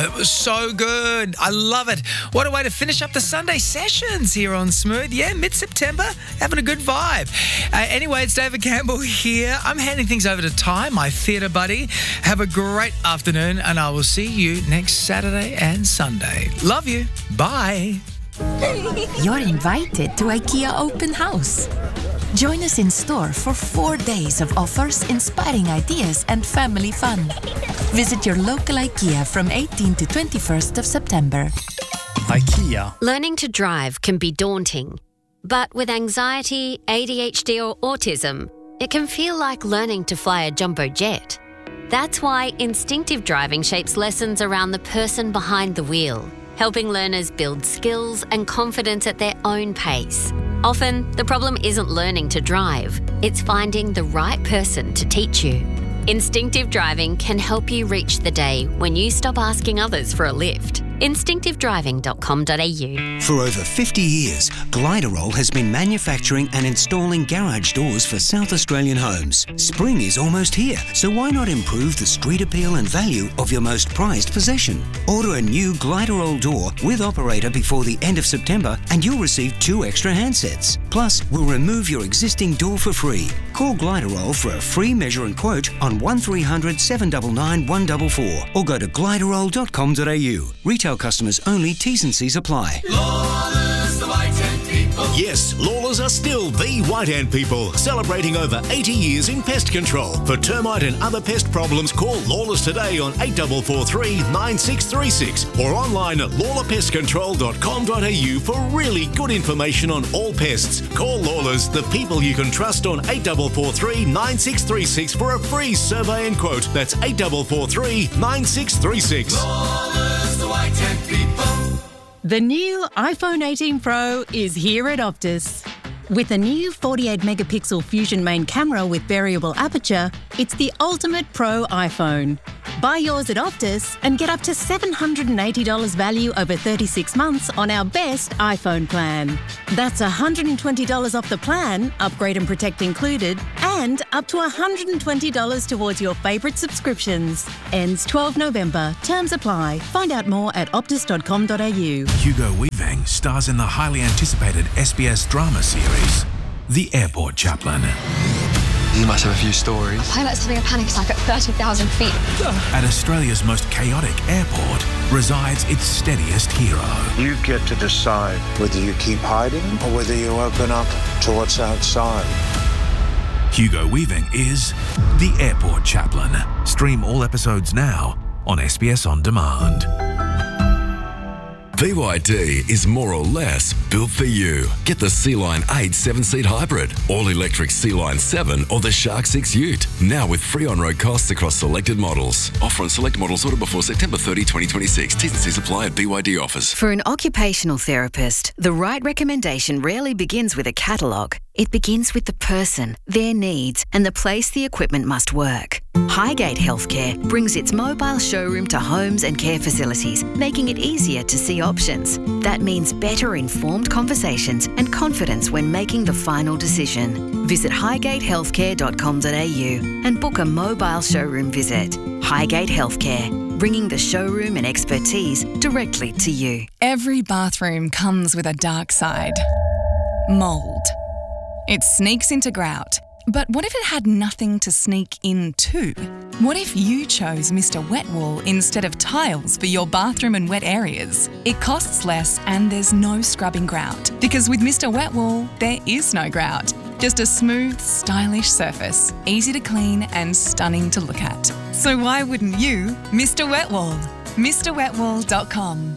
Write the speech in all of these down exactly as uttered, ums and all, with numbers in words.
Oh, it was so good. I love it. What a way to finish up the Sunday sessions here on Smooth. Yeah, mid-September, having a good vibe. Uh, anyway, it's David Campbell here. I'm handing things over to Ty, my theatre buddy. Have a great afternoon, and I will see you next Saturday and Sunday. Love you. Bye. You're invited to IKEA Open House. Join us in store for four days of offers, inspiring ideas and family fun. Visit your local IKEA from eighteenth to twenty-first of September. IKEA. Learning to drive can be daunting, but with anxiety, A D H D or autism, it can feel like learning to fly a jumbo jet. That's why instinctive driving shapes lessons around the person behind the wheel, helping learners build skills and confidence at their own pace. Often, the problem isn't learning to drive, it's finding the right person to teach you. Instinctive driving can help you reach the day when you stop asking others for a lift. instinctive driving dot com dot a u. For over fifty years, Gliderol has been manufacturing and installing garage doors for South Australian homes. Spring is almost here, so why not improve the street appeal and value of your most prized possession? Order a new Gliderol door with operator before the end of September and you'll receive two extra handsets. Plus, we'll remove your existing door for free. Call Gliderol for a free measure and quote on one three hundred, seven nine nine, one four four or go to gliderol dot com dot a u. Retail customers only, T's and C's apply. Lawless, the White Ant People. Yes, Lawless are still the White Ant People, celebrating over eighty years in pest control. For termite and other pest problems, call Lawless today on eight four four three, nine six three six or online at lawler pest control dot com dot a u for really good information on all pests. Call Lawless, the people you can trust, on eight four four three, nine six three six for a free survey and quote. That's eight four four three, nine six three six. Lawless, the White Ant People. The new iPhone eighteen Pro is here at Optus. With a new forty-eight megapixel Fusion main camera with variable aperture, it's the ultimate pro iPhone. Buy yours at Optus and get up to seven hundred eighty dollars value over thirty-six months on our best iPhone plan. That's one hundred twenty dollars off the plan, upgrade and protect included, and up to one hundred twenty dollars towards your favourite subscriptions. Ends twelfth of November. Terms apply. Find out more at optus dot com dot a u. Hugo Weaving stars in the highly anticipated S B S drama series, The Airport Chaplain. You must have a few stories. A pilot's having a panic attack at thirty thousand feet. At Australia's most chaotic airport resides its steadiest hero. You get to decide whether you keep hiding or whether you open up to what's outside. Hugo Weaving is The Airport Chaplain. Stream all episodes now on S B S On Demand. B Y D is more or less built for you. Get the Sea-Line eight seven-seat hybrid, all-electric Sea-Line seven or the Shark six Ute. Now with free on-road costs across selected models. Offer on select models ordered before September thirtieth, twenty twenty-six. T's and C's apply at B Y D offers. For an occupational therapist, the right recommendation rarely begins with a catalogue. It begins with the person, their needs, and the place the equipment must work. Highgate Healthcare brings its mobile showroom to homes and care facilities, making it easier to see options. That means better informed conversations and confidence when making the final decision. Visit highgate healthcare dot com dot a u and book a mobile showroom visit. Highgate Healthcare, bringing the showroom and expertise directly to you. Every bathroom comes with a dark side. Mould. It sneaks into grout. But what if it had nothing to sneak into? What if you chose Mister Wet Wool instead of tiles for your bathroom and wet areas? It costs less and there's no scrubbing grout. Because with Mister Wet Wool, there is no grout. Just a smooth, stylish surface, easy to clean and stunning to look at. So why wouldn't you Mister Wet Wool? Mr wet wool dot com.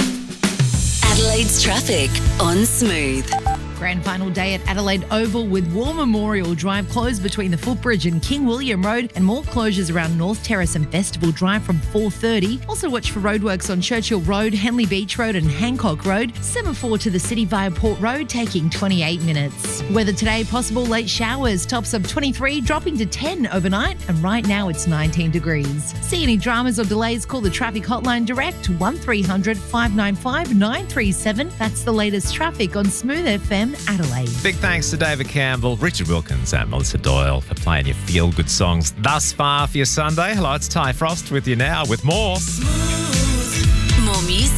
Adelaide's traffic on Smooth. Grand final day at Adelaide Oval with War Memorial Drive closed between the Footbridge and King William Road, and more closures around North Terrace and Festival Drive from four thirty. Also watch for roadworks on Churchill Road, Henley Beach Road and Hancock Road. seven four to the city via Port Road, taking twenty-eight minutes. Weather today, possible late showers, tops of twenty-three, dropping to ten overnight, and right now it's nineteen degrees. See any dramas or delays, call the traffic hotline direct, one three hundred, five nine five, nine three seven. That's the latest traffic on Smooth F M Adelaide. Big thanks to David Campbell, Richard Wilkins and Melissa Doyle for playing your feel-good songs thus far for your Sunday. Hello, it's Ty Frost with you now with more. Smooth.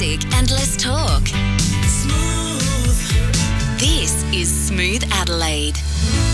music and less talk. Smooth. This is Smooth Adelaide.